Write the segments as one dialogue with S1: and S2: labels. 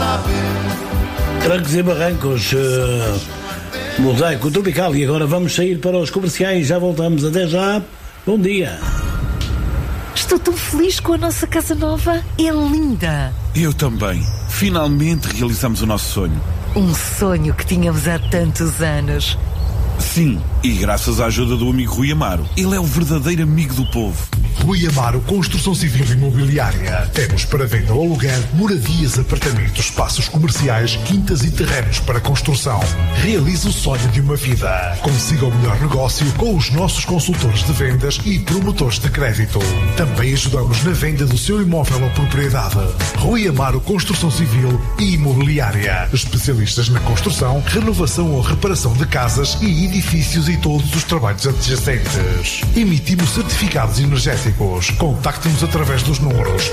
S1: Trancos e barrancos, Mosaico Tropical. E agora vamos sair para os comerciais. Já voltamos, até já. Bom dia.
S2: Estou tão feliz com a nossa casa nova. É linda.
S3: Eu também. Finalmente realizamos o nosso sonho.
S2: Um sonho que tínhamos há tantos anos.
S3: Sim, e graças à ajuda do amigo Rui Amaro. Ele é o verdadeiro amigo do povo.
S4: Rui Amaro Construção Civil e Imobiliária. Temos para venda ou aluguer moradias, apartamentos, espaços comerciais, quintas e terrenos para construção. Realize o sonho de uma vida. Consiga o melhor negócio com os nossos consultores de vendas e promotores de crédito. Também ajudamos na venda do seu imóvel ou propriedade. Rui Amaro Construção Civil e Imobiliária. Especialistas na construção, renovação ou reparação de casas e edifícios e todos os trabalhos adjacentes. Emitimos certificados energéticos. Contacte-nos através dos números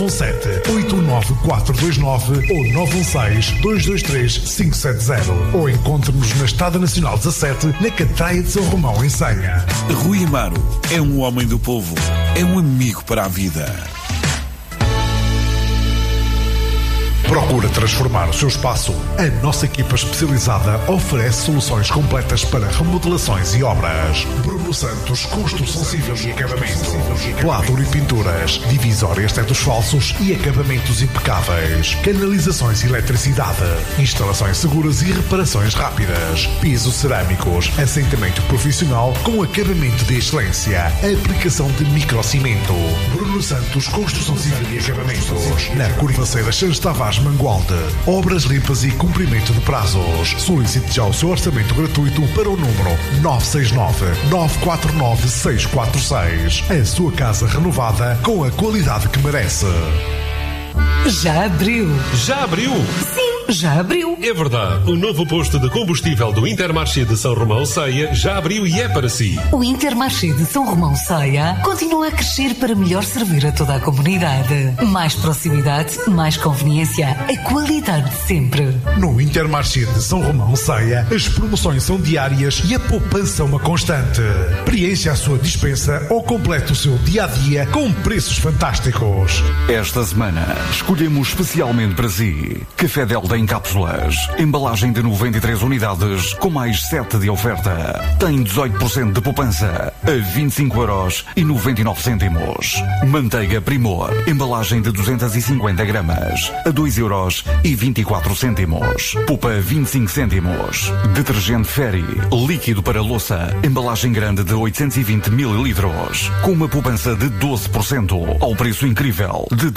S4: 917-89429 ou 916-223-570 ou encontre-nos na Estrada Nacional 17, na Catraia de São Romão, em Senha.
S3: Rui Amaro é um homem do povo, é um amigo para a vida.
S4: Procura transformar o seu espaço? A nossa equipa especializada oferece soluções completas para remodelações e obras. Bruno Santos, Construção Civil e Acabamento. Pladur e pinturas, divisórias tetos falsos e acabamentos impecáveis. Canalizações e eletricidade. Instalações seguras e reparações rápidas. Pisos cerâmicos, assentamento profissional com acabamento de excelência. Aplicação de microcimento. Bruno Santos, Construção Civil e Acabamentos. Na Curvaceira Santos Tavares Mangualde. Obras limpas e cumprimento de prazos. Solicite já o seu orçamento gratuito para o número 969-949-646. A sua casa renovada com a qualidade que merece.
S2: Já abriu.
S5: Já abriu?
S2: Sim, já abriu.
S5: É verdade. O novo posto de combustível do Intermarché de São Romão Ceia já abriu e é para si.
S2: O Intermarché de São Romão Ceia continua a crescer para melhor servir a toda a comunidade. Mais proximidade, mais conveniência, a qualidade de sempre.
S4: No Intermarché de São Romão Ceia, as promoções são diárias e a poupança uma constante. Preencha a sua dispensa ou complete o seu dia-a-dia com preços fantásticos.
S6: Esta semana, escolhemos especialmente para si Café Delta em cápsulas. Embalagem de 93 unidades com mais 7 de oferta. Tem 18% de poupança a 25,99€. Manteiga Primor. Embalagem de 250 gramas a 2,24€. Poupa 25 cêntimos. Detergente Fairy. Líquido para louça. Embalagem grande de 820 mililitros. Com uma poupança de 12% ao preço incrível de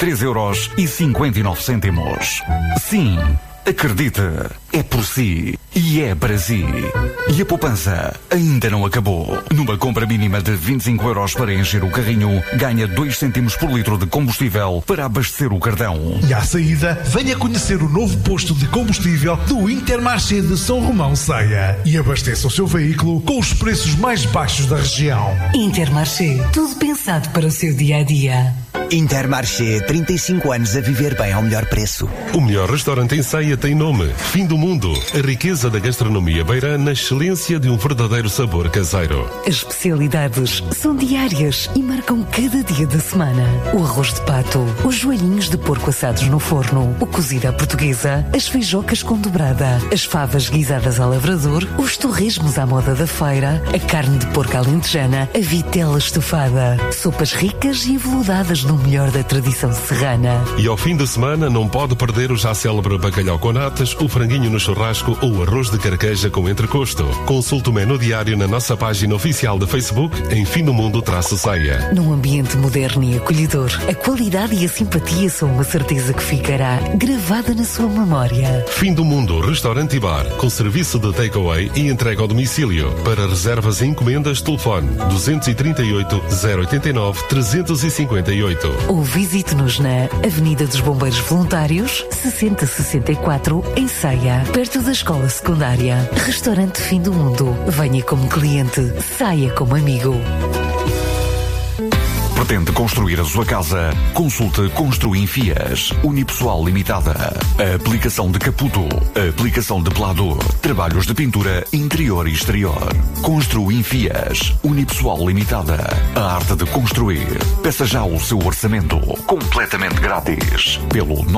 S6: 3,59€. Sim, acredite, é por si e é para si. E a poupança ainda não acabou. Numa compra mínima de 25€ para encher o carrinho, ganha 2 cêntimos por litro de combustível para abastecer o cartão.
S4: E à saída, venha conhecer o novo posto de combustível do Intermarché de São Romão Ceia e abasteça o seu veículo com os preços mais baixos da região.
S2: Intermarché, tudo pensado para o seu dia-a-dia.
S7: Intermarché, 35 anos a viver bem ao melhor preço.
S5: O melhor restaurante em Ceia tem nome: Fim do Mundo. A riqueza da gastronomia beira na excelência de um verdadeiro sabor caseiro.
S2: As especialidades são diárias e marcam cada dia da semana. O arroz de pato, os joelhinhos de porco assados no forno, o cozido à portuguesa, as feijocas com dobrada, as favas guisadas a lavrador, os torresmos à moda da feira, a carne de porco alentejana, a vitela estufada, sopas ricas e aveludadas no melhor da tradição serrana.
S5: E ao fim de semana não pode perder o já célebre bacalhau com natas, o franguinho no churrasco ou o arroz de carqueja com entrecosto. Consulte o menu diário na nossa página oficial de Facebook em Fim do Mundo-Ceia.
S2: Num ambiente moderno e acolhedor, a qualidade e a simpatia são uma certeza que ficará gravada na sua memória.
S5: Fim do Mundo Restaurante e Bar, com serviço de takeaway e entrega ao domicílio. Para reservas e encomendas, telefone 238 089 358.
S2: Ou visite-nos na Avenida dos Bombeiros Voluntários, 6064, em Ceia, perto da Escola Secundária. Restaurante Fim do Mundo. Venha como cliente, saia como amigo.
S6: Pretende construir a sua casa? Consulte Construinfias, Unipessoal Limitada. A aplicação de caputo, a aplicação de pladur, trabalhos de pintura interior e exterior. Construinfias, Unipessoal Limitada. A arte de construir. Peça já o seu orçamento, completamente grátis, pelo